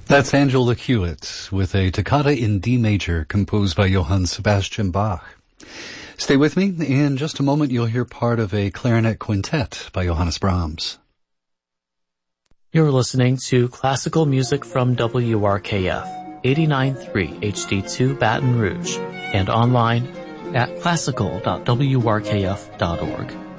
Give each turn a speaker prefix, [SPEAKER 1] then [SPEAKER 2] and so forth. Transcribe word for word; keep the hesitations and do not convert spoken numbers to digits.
[SPEAKER 1] That's Angela Hewitt with a toccata in D major composed by Johann Sebastian Bach. Stay with me. In just a moment, you'll hear part of a clarinet quintet by Johannes Brahms.
[SPEAKER 2] You're listening to classical music from W R K F, eighty-nine point three H D two Baton Rouge, and online at classical dot w r k f dot org.